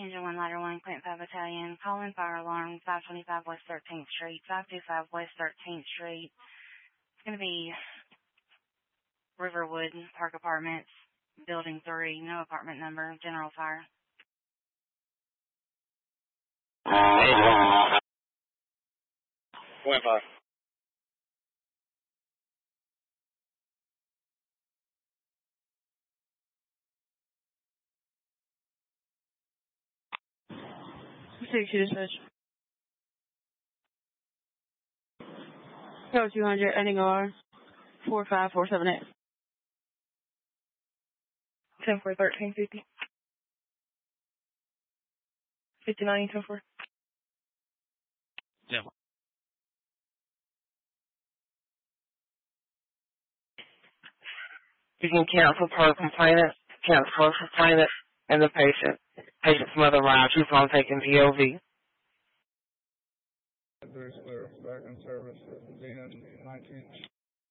Engine 1, Ladder 1, Clinton 5 Battalion. Call in fire alarm, 525 West 13th Street, 525 West 13th Street. It's going to be Riverwood Park Apartments, Building 3, no apartment number, general fire. Point 5. Dispatch. Go 200, ending OR, 45478. 10-4-13-50. 59, 10-4. Yeah. You can cancel per complainant, and the patient. Patient's mother arrives. She's on taking POV. Bruce Clear, back in service at the 19th.